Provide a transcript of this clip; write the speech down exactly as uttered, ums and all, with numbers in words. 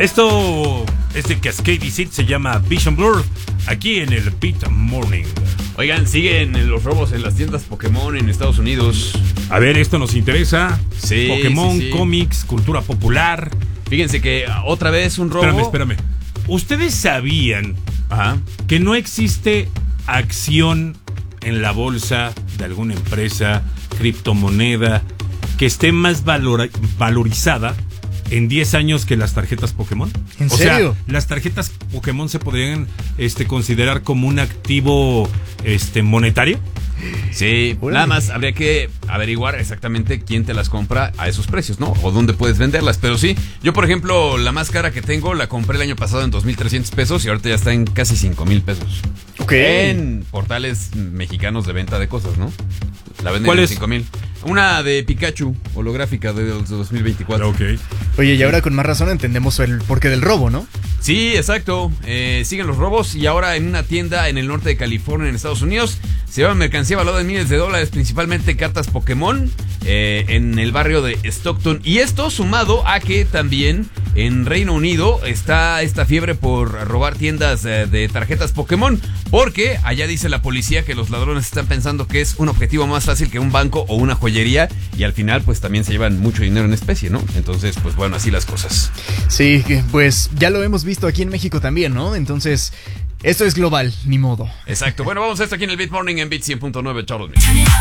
Esto es de Cascade y Sid, se llama Vision Blur, aquí en el Beat Morning. Oigan, siguen los robos en las tiendas Pokémon en Estados Unidos. A ver, esto nos interesa. Sí, Pokémon, sí, sí. cómics, cultura popular. Fíjense que otra vez un robo. Espérame, espérame. ¿Ustedes sabían Ajá. que no existe acción en la bolsa de alguna empresa, criptomoneda, que esté más valora- valorizada en diez años que las tarjetas Pokémon? ¿En o serio? sea, las tarjetas Pokémon se podrían este, considerar como un activo este, monetario. Sí, Órale. nada más habría que averiguar exactamente quién te las compra a esos precios, ¿no? O dónde puedes venderlas. Pero sí, yo por ejemplo, la más cara que tengo la compré el año pasado en dos mil trescientos pesos y ahorita ya está en casi cinco mil pesos. Ok. En portales mexicanos de venta de cosas, ¿no? La venden ¿Cuál en es? cinco mil. Una de Pikachu, holográfica de dos mil veinticuatro. Ok. Oye, y ahora con más razón entendemos el porqué del robo, ¿no? Sí, exacto. Eh, siguen los robos y ahora en una tienda en el norte de California, en Estados Unidos, se lleva mercancía valorada en miles de dólares, principalmente cartas Pokémon, eh, en el barrio de Stockton. Y esto sumado a que también en Reino Unido está esta fiebre por robar tiendas eh, de tarjetas Pokémon, porque allá dice la policía que los ladrones están pensando que es un objetivo más fácil que un banco o una joyería y al final pues también se llevan mucho dinero en especie, ¿no? Entonces, pues bueno, así las cosas. Sí, que, pues ya lo hemos visto aquí en México también, ¿no? Entonces, esto es global, ni modo. Exacto. Bueno, vamos a esto aquí en el Beat Morning en Beat cien punto nueve, Charles.